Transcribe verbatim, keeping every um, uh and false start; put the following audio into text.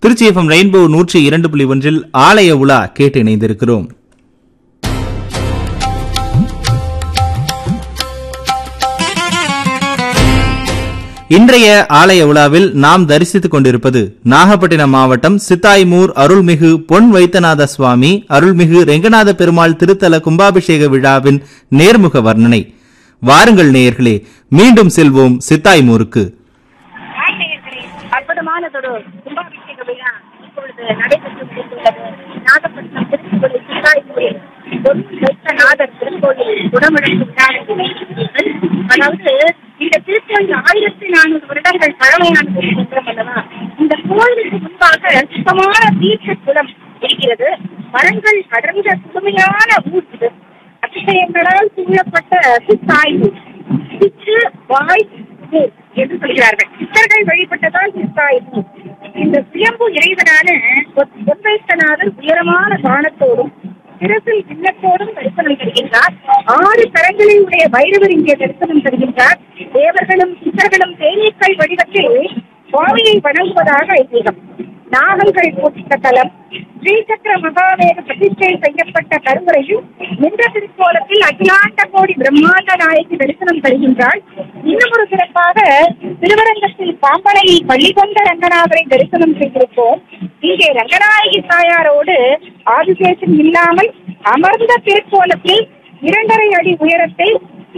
Trichy FM rainbow நூற்றி இரண்டு புள்ளி ஒன்றில் ஆலய உலா கேட்டு இணைந்திருக்கிறோம். இன்றைய ஆலய உலாவில் நாம் தரிசித்துக் கொண்டிருப்பது நாகப்பட்டினம் மாவட்டம் சித்தாய்மூர் அருள்மிகு பொன் வைத்தநாத சுவாமி அருள்மிகு ரெங்கநாத பெருமாள் திருத்தல கும்பாபிஷேக விழாவின் நேர்முக வர்ணனை. வாருங்கள் நேயர்களே, மீண்டும் செல்வோம் சித்தாய்மூருக்கு. அற்புதமானதொரு கும்பாபிஷேக விழா இப்பொழுது நடைபெற்று முடிந்துள்ளது. நாகப்பட்டினம் திருக்கோயில் சித்தாய்மூரில் பொன் வைத்தநாதர் திருக்கோயில் குடமுழக்கு விழா. அதாவது இந்த திருக்கோயில் ஆயிரத்தி நானூறு வருடங்கள் பழமையானது என்றும் அல்லவா. இந்த கோயிலுக்கு முன்பாக சுத்தமான தீர்த்த குளம் இருக்கிறது. மரங்கள் அடர்ந்த சுமையான ஊர் இது. அதிசயங்களால் சூழப்பட்ட சித்தாய்மூர், சிற்று வாய் என்று சொல்கிறார்கள். சித்தர்கள் வழிபட்டதால் சித்தாய்மூர். இந்த சுயம்பு இறைவனான பொன் வைத்தநாதர் உயரமான பானத்தோடும் சிறசில் சின்னத்தோடும் தரிசனம் தருகின்றார். ஆறு கரங்களில் உடைய வைரவர் இங்கே தரிசனம் தருகின்றார். தேவர்களும் சித்தர்களும் தேனீக்கள் வடிவத்தில் சுவாமியை வணங்குவதாக ஐதீகம். நாகங்கள் போட்டித்த தலம், ஸ்ரீசக்கர மகாவேத பிரதிஷ்டை செய்யப்பட்ட கருவறையில் நின்ற திருக்கோலத்தில் அகிலாண்ட கோடி பிரம்மாண்ட நாயகி தரிசனம் தருகின்றாள். இன்னும் ஒரு சிறப்பாக திருவரங்கத்தில் பாம்பனையில் பள்ளி கொண்ட ரங்கநாதரை தரிசனம் செய்திருப்போம். இங்கே ரங்கநாயகி தாயாரோடு ஆதிசேஷன் இல்லாமல் அமர்ந்த திருக்கோலத்தில் இரண்டரை அடி உயரத்தில்